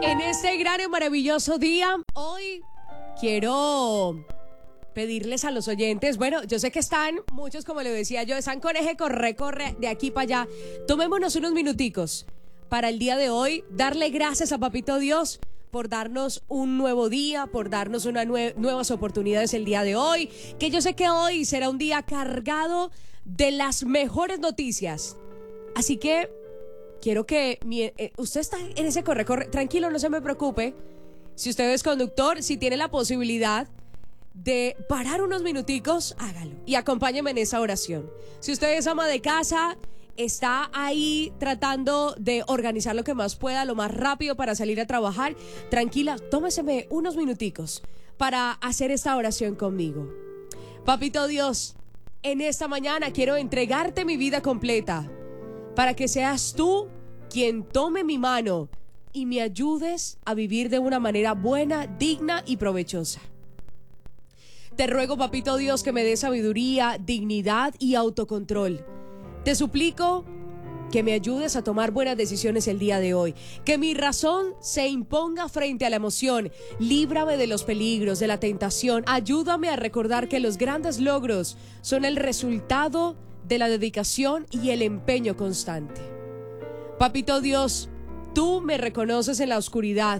En este gran y maravilloso día, hoy quiero pedirles a los oyentes, bueno, yo sé que están muchos, como le decía yo, están con eje corre de aquí para allá. Tomémonos unos minuticos para el día de hoy, darle gracias a Papito Dios por darnos un nuevo día, por darnos nuevas oportunidades el día de hoy, que yo sé que hoy será un día cargado de las mejores noticias. Así que quiero que usted está en ese corre, tranquilo, no se me preocupe. Si usted es conductor, si tiene la posibilidad de parar unos minuticos, hágalo y acompáñeme en esa oración. Si usted es ama de casa, está ahí tratando de organizar lo que más pueda, lo más rápido para salir a trabajar, tranquila, tómeseme unos minuticos para hacer esta oración conmigo. Papito Dios, en esta mañana quiero entregarte mi vida completa para que seas tú quien tome mi mano y me ayudes a vivir de una manera buena, digna y provechosa. Te ruego, Papito Dios, que me des sabiduría, dignidad y autocontrol. Te suplico que me ayudes a tomar buenas decisiones el día de hoy. Que mi razón se imponga frente a la emoción. Líbrame de los peligros, de la tentación. Ayúdame a recordar que los grandes logros son el resultado de la dedicación y el empeño constante. Papito Dios, tú me reconoces en la oscuridad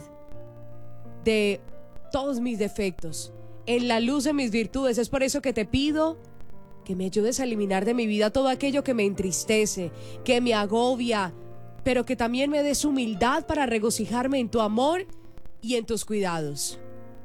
de todos mis defectos, en la luz de mis virtudes. Es por eso que te pido que me ayudes a eliminar de mi vida todo aquello que me entristece, que me agobia, pero que también me des humildad para regocijarme en tu amor y en tus cuidados.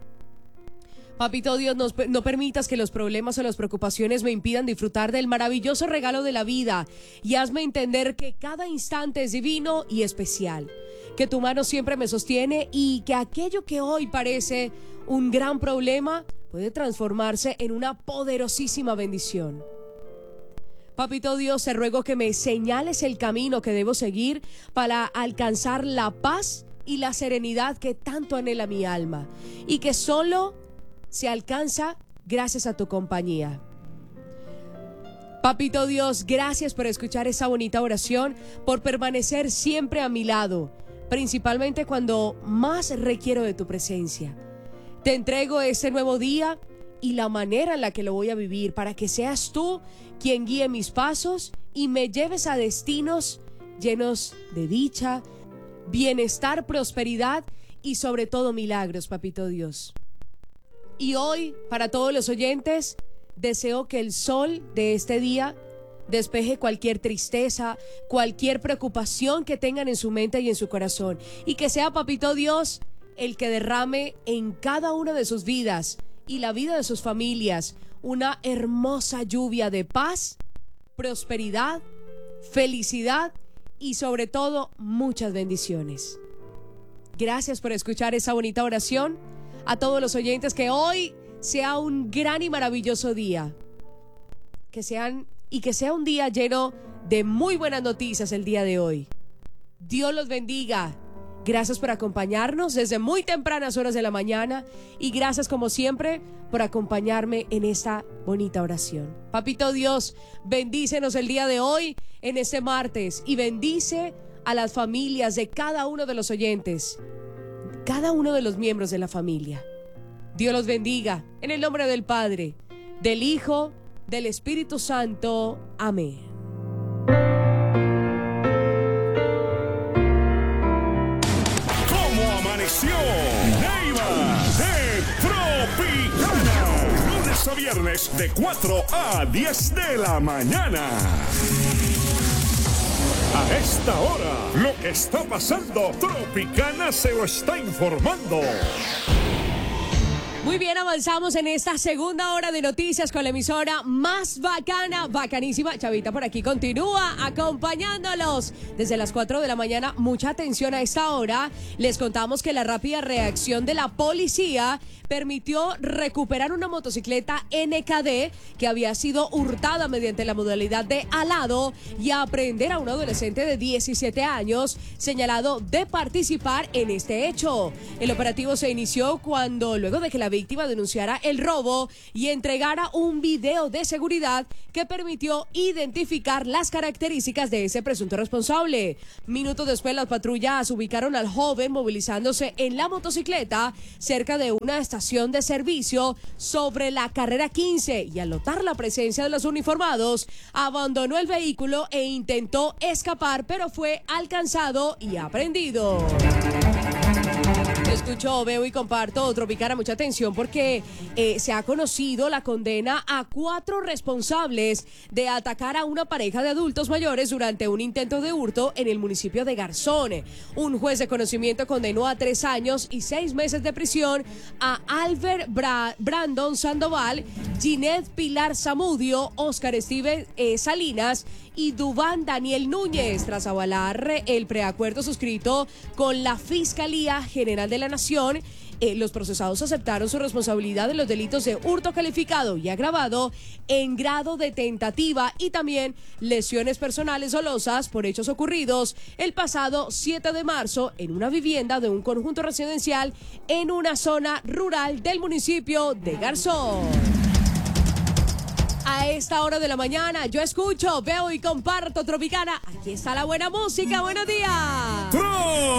Papito Dios, no permitas que los problemas o las preocupaciones me impidan disfrutar del maravilloso regalo de la vida y hazme entender que cada instante es divino y especial, que tu mano siempre me sostiene y que aquello que hoy parece un gran problema puede transformarse en una poderosísima bendición. Papito Dios, te ruego que me señales el camino que debo seguir para alcanzar la paz y la serenidad que tanto anhela mi alma y que solo se alcanza gracias a tu compañía. Papito Dios, gracias por escuchar esa bonita oración, por permanecer siempre a mi lado, principalmente cuando más requiero de tu presencia. Te entrego este nuevo día y la manera en la que lo voy a vivir para que seas tú quien guíe mis pasos y me lleves a destinos llenos de dicha, bienestar, prosperidad y sobre todo milagros, Papito Dios. Y hoy, para todos los oyentes, deseo que el sol de este día despeje cualquier tristeza, cualquier preocupación que tengan en su mente y en su corazón. Y que sea, Papito Dios, el que derrame en cada una de sus vidas y la vida de sus familias una hermosa lluvia de paz, prosperidad, felicidad y sobre todo muchas bendiciones. Gracias por escuchar esa bonita oración. A todos los oyentes, que hoy sea un gran y maravilloso día. Que sea un día lleno de muy buenas noticias el día de hoy. Dios los bendiga. Gracias por acompañarnos desde muy tempranas horas de la mañana y gracias como siempre por acompañarme en esta bonita oración. Papito Dios, bendícenos el día de hoy en este martes y bendice a las familias de cada uno de los oyentes, cada uno de los miembros de la familia. Dios los bendiga en el nombre del Padre, del Hijo, del Espíritu Santo. Amén. ¿Cómo amaneció? Neiva de Tropicana. Lunes a viernes de 4 a 10 de la mañana. A esta hora, lo que está pasando, Tropicana se lo está informando. Muy bien, avanzamos en esta segunda hora de noticias con la emisora más bacana, bacanísima. Chavita por aquí continúa acompañándolos desde las 4 de la mañana. Mucha atención a esta hora. Les contamos que la rápida reacción de la policía permitió recuperar una motocicleta NKD que había sido hurtada mediante la modalidad de alado y aprehender a un adolescente de 17 años señalado de participar en este hecho. El operativo se inició luego de que la la víctima denunciara el robo y entregara un video de seguridad que permitió identificar las características de ese presunto responsable. Minutos después, las patrullas ubicaron al joven movilizándose en la motocicleta cerca de una estación de servicio sobre la carrera 15 y al notar la presencia de los uniformados, abandonó el vehículo e intentó escapar, pero fue alcanzado y aprendido. Escucho, veo y comparto, Tropicana, mucha atención porque se ha conocido la condena a 4 responsables de atacar a una pareja de adultos mayores durante un intento de hurto en el municipio de Garzón. Un juez de conocimiento condenó a 3 años y 6 meses de prisión a Albert Brandon Sandoval, Ginette Pilar Zamudio, Oscar Steven Salinas y Dubán Daniel Núñez, tras avalar el preacuerdo suscrito con la Fiscalía General de la Nación. Los procesados aceptaron su responsabilidad en los delitos de hurto calificado y agravado en grado de tentativa y también lesiones personales dolosas por hechos ocurridos el pasado 7 de marzo en una vivienda de un conjunto residencial en una zona rural del municipio de Garzón. A esta hora de la mañana yo escucho, veo y comparto Tropicana. Aquí está la buena música. Buenos días.